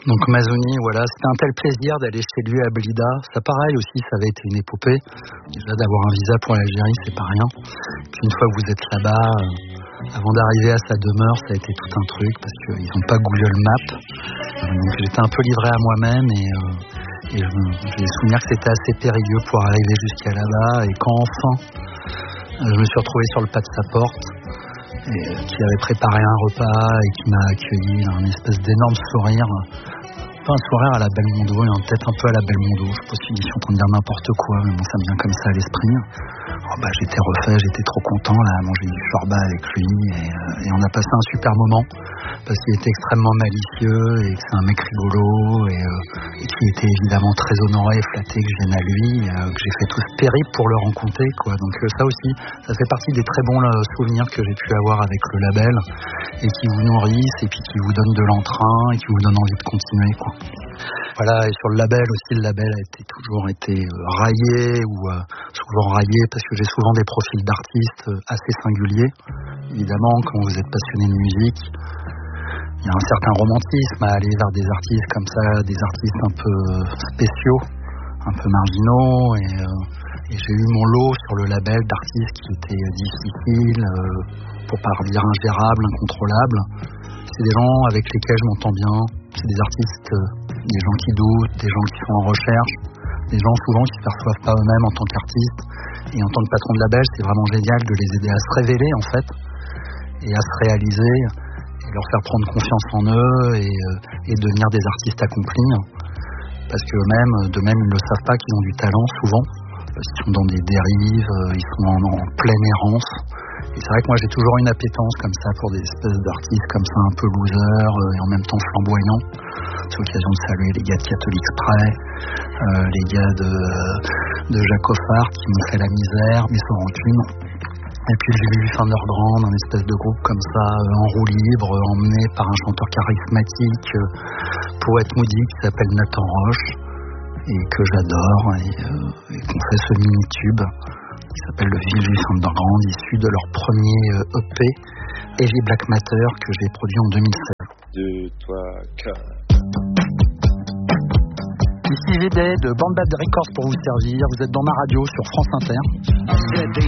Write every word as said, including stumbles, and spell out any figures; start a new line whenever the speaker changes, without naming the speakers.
Donc Mazoni, voilà, c'était un tel plaisir d'aller chez lui à Blida. Ça pareil aussi, ça avait été une épopée. Déjà d'avoir un visa pour l'Algérie, c'est pas rien. Puis une fois que vous êtes là-bas, euh, avant d'arriver à sa demeure, ça a été tout un truc parce qu'ils n'ont pas Google Maps. Euh, donc j'étais un peu livré à moi-même et, euh, et je, j'ai souvenir que c'était assez périlleux pour arriver jusqu'à là-bas. Et quand enfin, euh, je me suis retrouvé sur le pas de sa porte, et, euh, qui avait préparé un repas et qui m'a accueilli d'un espèce d'énorme sourire. Pas un sourire à la Belmondo, et peut-être un peu à la Belmondo. Je sais pas si je suis en train de dire n'importe quoi, mais bon, ça me vient comme ça à l'esprit. Oh bah, j'étais refait, j'étais trop content là, à manger du shorba avec lui, et, euh, et on a passé un super moment, parce qu'il était extrêmement malicieux, et que c'est un mec rigolo, et, euh, et qui était évidemment très honoré et flatté que je vienne à lui, et, euh, que j'ai fait tout ce périple pour le rencontrer, quoi. Donc euh, ça aussi, ça fait partie des très bons euh, souvenirs que j'ai pu avoir avec le label, et qui vous nourrissent, et puis qui vous donnent de l'entrain, et qui vous donnent envie de continuer, quoi. Voilà, et sur le label aussi, le label a été, toujours été euh, raillé, ou euh, souvent raillé, parce que j'ai souvent des profils d'artistes euh, assez singuliers. Évidemment, quand vous êtes passionné de musique, il y a un certain romantisme à aller vers des artistes comme ça, des artistes un peu spéciaux, un peu marginaux, et, euh, et j'ai eu mon lot sur le label d'artistes qui étaient difficiles, euh, pour pas dire ingérables, incontrôlables. C'est des gens avec lesquels je m'entends bien, c'est des artistes, euh, des gens qui doutent, des gens qui sont en recherche, des gens souvent qui ne se perçoivent pas eux-mêmes en tant qu'artistes. Et en tant que patron de label, c'est vraiment génial de les aider à se révéler en fait, et à se réaliser, et leur faire prendre confiance en eux, et, euh, et devenir des artistes accomplis. Parce qu'eux-mêmes, de même, ils ne le savent pas qu'ils ont du talent souvent, parce qu'ils sont dans des dérives, euh, ils sont en, en pleine errance. Et c'est vrai que moi j'ai toujours une appétence comme ça pour des espèces d'artistes comme ça un peu losers, euh, et en même temps flamboyants. C'est l'occasion de saluer les gars de Catholic Spray, euh, les gars de, de Jacques Offart qui m'ont fait la misère, mais sans rancune. Et puis j'ai vu Thunderground, un espèce de groupe comme ça, euh, en roue libre, euh, emmené par un chanteur charismatique, euh, poète moody qui s'appelle Nathan Roche, et que j'adore, et, euh, et qu'on fait ce mini-tube qui s'appelle le Village Underground, issu de leur premier E P, Heavy Black Matter, que j'ai produit en deux mille seize.
De toi, car...
Ici V D de Band Bad Records pour vous servir. Vous êtes dans ma radio sur France Inter.